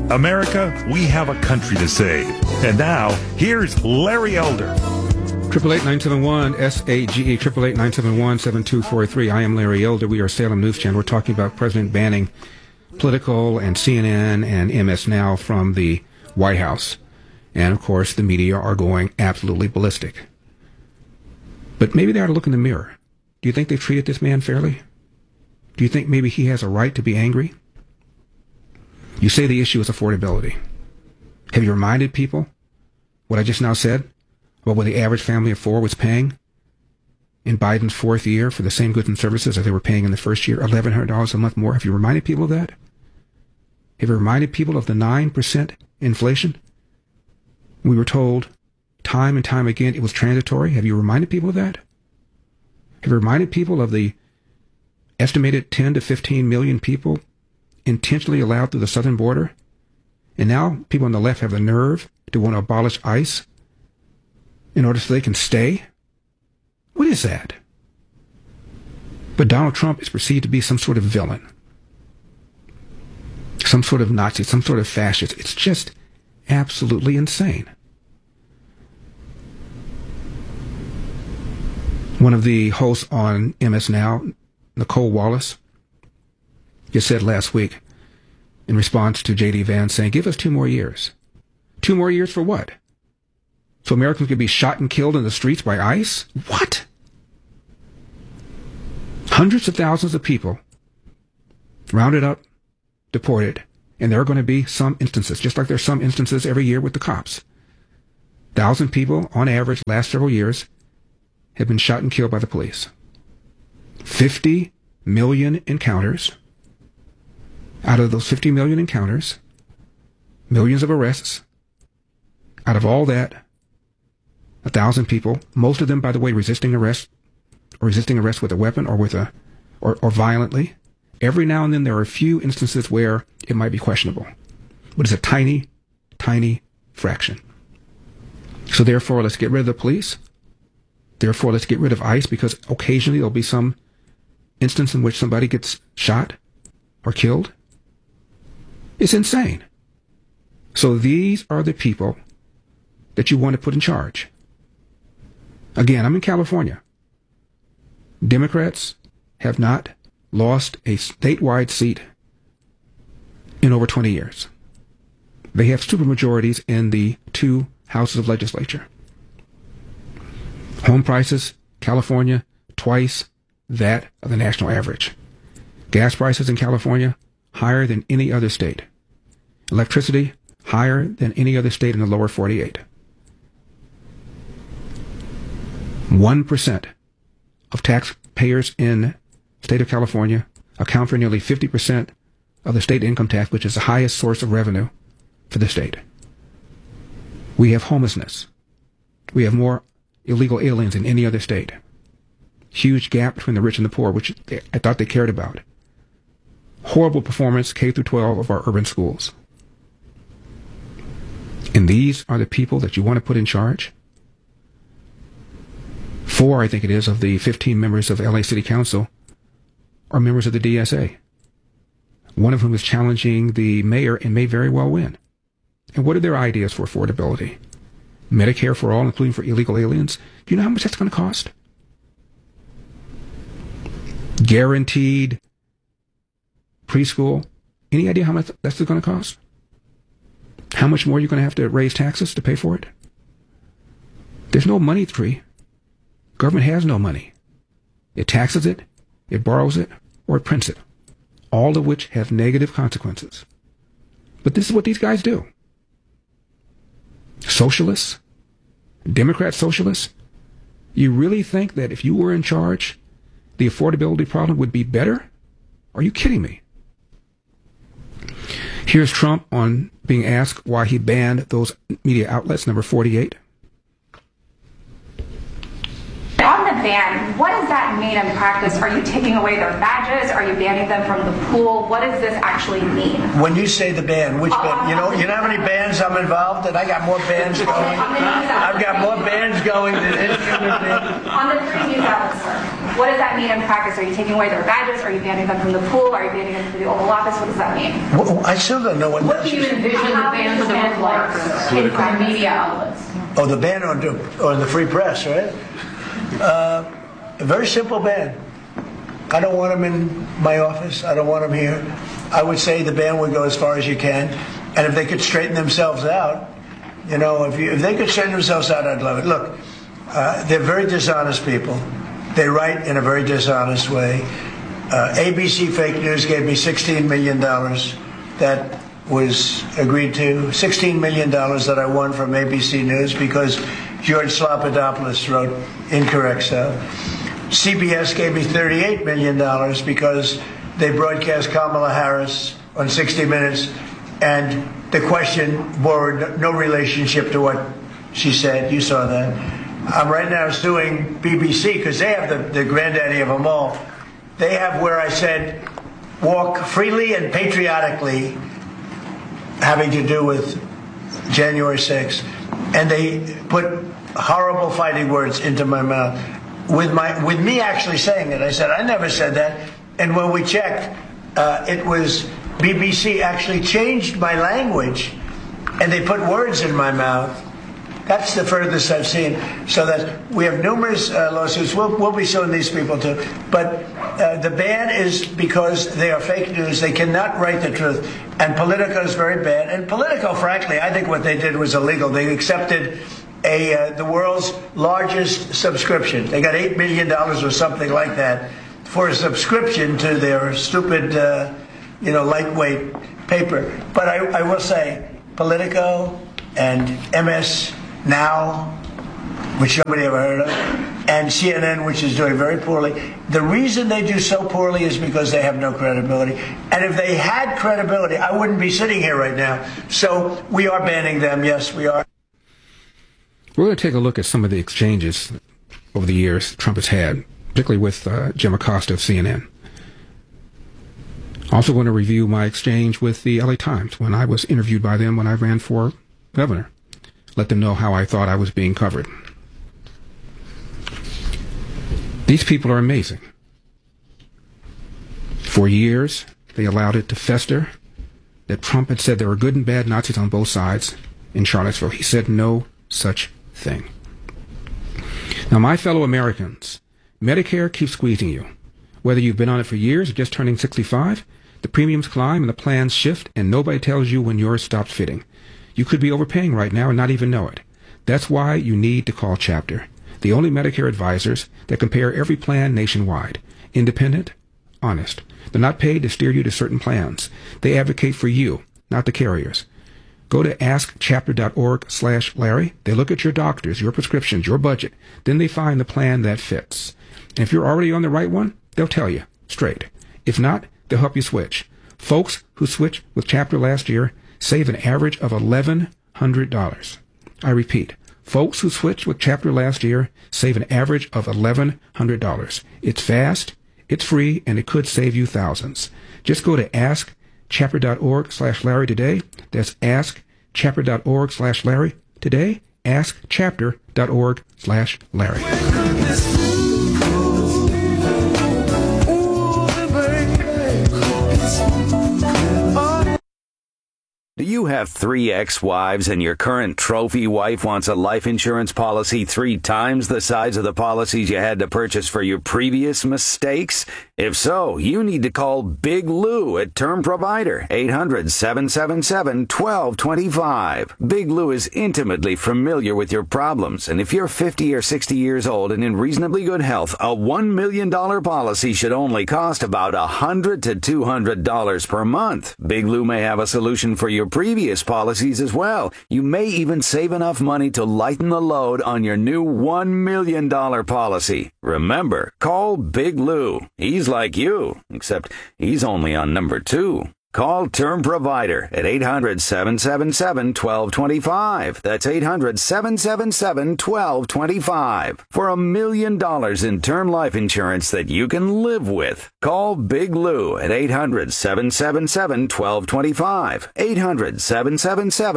America, we have a country to save. And now, here's Larry Elder. 888-971-SAGE, 888-971-7243. I am Larry Elder. We are Salem News Channel. We're talking about President banning Political and CNN and MS Now from the White House. And, of course, the media are going absolutely ballistic. But maybe they ought to look in the mirror. Do you think they've treated this man fairly? Do you think maybe he has a right to be angry? You say the issue is affordability. Have you reminded people what I just now said about what the average family of four was paying in Biden's fourth year for the same goods and services as they were paying in the first year, $1,100 a month more? Have you reminded people of that? Have you reminded people of the 9% inflation? We were told time and time again it was transitory. Have you reminded people of that? Have you reminded people of the estimated 10 to 15 million people intentionally allowed through the southern border? And now people on the left have the nerve to want to abolish ICE in order so they can stay? What is that? But Donald Trump is perceived to be some sort of villain, some sort of Nazi, some sort of fascist. It's just absolutely insane. One of the hosts on MS Now, Nicole Wallace, just said last week in response to J.D. Vance saying, give us 2 more years. 2 more years for what? So Americans could be shot and killed in the streets by ICE? What? Hundreds of thousands of people rounded up, deported, and there are going to be some instances, just like there's some instances every year with the cops. 1,000 people, on average, last several years, have been shot and killed by the police. 50 million encounters. Out of those 50 million encounters, millions of arrests. Out of all that, 1,000 people, most of them, by the way, resisting arrest, or resisting arrest with a weapon or with or violently. Every now and then there are a few instances where it might be questionable, but it's a tiny, tiny fraction. So therefore, let's get rid of the police. Therefore, let's get rid of ICE, because occasionally there'll be some instance in which somebody gets shot or killed. It's insane. So these are the people that you want to put in charge. Again, I'm in California. Democrats have not lost a statewide seat in over 20 years. They have supermajorities in the 2 houses of legislature. Home prices, California, twice that of the national average. Gas prices in California, higher than any other state. Electricity, higher than any other state in the lower 48. 1% of taxpayers in the state of California account for nearly 50% of the state income tax, which is the highest source of revenue for the state. We have homelessness. We have more illegal aliens than any other state. Huge gap between the rich and the poor, which I thought they cared about. Horrible performance, K through 12, of our urban schools. And these are the people that you want to put in charge? 4, I think it is, of the 15 members of LA City Council are members of the DSA. One of whom is challenging the mayor and may very well win. And what are their ideas for affordability? Medicare for all, including for illegal aliens? Do you know how much that's going to cost? Guaranteed preschool? Any idea how much that's going to cost? How much more are you going to have to raise taxes to pay for it? There's no money tree. Government has no money. It taxes it, it borrows it, or it prints it, all of which have negative consequences. But this is what these guys do. Socialists, Democrat socialists, you really think that if you were in charge, the affordability problem would be better? Are you kidding me? Here's Trump on being asked why he banned those media outlets, number 48. On the ban, what does that mean in practice? Are you taking away their badges? Are you banning them from the pool? What does this actually mean? When you say the ban, which ban? You know how many bands I'm involved in? I got more bands going. I've got more bands going than any human being. On the 3 news outlets, sir. What does that mean in practice? Are you taking away their badges? Are you banning them from the pool? Are you banning them from the Oval Office? What does that mean? Well, I still don't know what do you envision the ban to look like in media outlets? Oh, the ban on the free press, right? A very simple ban. I don't want them in my office. I don't want them here. I would say the ban would go as far as you can. And if they could straighten themselves out, if they could straighten themselves out, I'd love it. Look, they're very dishonest people. They write in a very dishonest way. ABC Fake News gave me $16 million. That was agreed to. $16 million that I won from ABC News because George Slopadopoulous wrote incorrect stuff. CBS gave me $38 million because they broadcast Kamala Harris on 60 Minutes, and the question bore no relationship to what she said. You saw that. I'm right now suing BBC because they have the granddaddy of them all. They have where I said, walk freely and patriotically, having to do with January 6th. And they put horrible fighting words into my mouth. With me actually saying it, I said, I never said that. And when we checked, it was BBC actually changed my language, and they put words in my mouth. That's the furthest I've seen. So that we have numerous lawsuits. We'll be suing these people too. But the ban is because they are fake news. They cannot write the truth. And Politico is very bad. And Politico, frankly, I think what they did was illegal. They accepted the world's largest subscription. They got $8 million or something like that for a subscription to their stupid, lightweight paper. But I will say, Politico and MS Now, which nobody ever heard of, and CNN, which is doing very poorly. The reason they do so poorly is because they have no credibility. And if they had credibility, I wouldn't be sitting here right now. So we are banning them. Yes, we are. We're going to take a look at some of the exchanges over the years Trump has had, particularly with Jim Acosta of CNN. Also going to review my exchange with the LA Times when I was interviewed by them when I ran for governor. Let them know how I thought I was being covered. These people are amazing. For years, they allowed it to fester that Trump had said there were good and bad Nazis on both sides in Charlottesville. He said no such thing. Now, my fellow Americans, Medicare keeps squeezing you. Whether you've been on it for years or just turning 65, the premiums climb and the plans shift, and nobody tells you when yours stops fitting. You could be overpaying right now and not even know it. That's why you need to call Chapter, the only Medicare advisors that compare every plan nationwide. Independent, honest. They're not paid to steer you to certain plans. They advocate for you, not the carriers. Go to askchapter.org/Larry. They look at your doctors, your prescriptions, your budget. Then they find the plan that fits. And if you're already on the right one, they'll tell you straight. If not, they'll help you switch. Folks who switched with Chapter last year save an average of $1,100. I repeat, folks who switched with Chapter last year save an average of $1,100. It's fast, it's free, and it could save you thousands. Just go to askchapter.org/Larry today. That's askchapter.org/Larry today. Askchapter.org/Larry. Do you have 3 ex-wives and your current trophy wife wants a life insurance policy 3 times the size of the policies you had to purchase for your previous mistakes? If so, you need to call Big Lou at Term Provider, 800-777-1225. Big Lou is intimately familiar with your problems, and if you're 50 or 60 years old and in reasonably good health, a $1 million policy should only cost about $100 to $200 per month. Big Lou may have a solution for your previous policies as well. You may even save enough money to lighten the load on your new $1 million policy. Remember, call Big Lou. He's like you, except he's only on number 2. Call Term Provider at 800-777-1225. That's 800-777-1225. For $1 million in term life insurance that you can live with. Call Big Lou at 800-777-1225.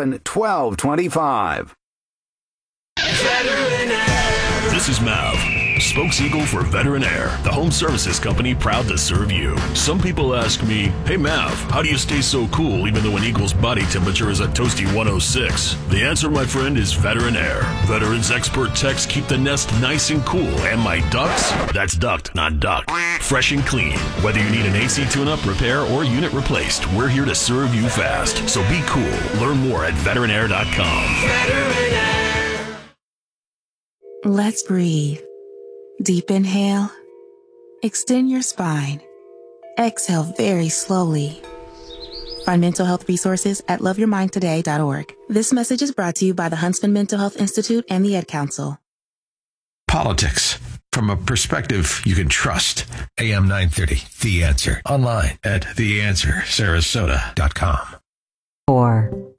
800-777-1225. This is Mav. Spokes Eagle for Veteran Air, the home services company proud to serve you. Some people ask me, hey Mav, how do you stay so cool even though an Eagle's body temperature is a toasty 106? The answer, my friend, is Veteran Air. Veterans expert techs keep the nest nice and cool, and my ducks, that's ducked, not duck, fresh and clean. Whether you need an AC tune-up, repair, or unit replaced, we're here to serve you fast. So be cool. Learn more at veteranair.com. Veteran Air. Let's breathe. Deep inhale. Extend your spine. Exhale very slowly. Find mental health resources at loveyourmindtoday.org. This message is brought to you by the Huntsman Mental Health Institute and the Ed Council. Politics from a perspective you can trust. AM 930, The Answer. Online at theanswersarasota.com. 4.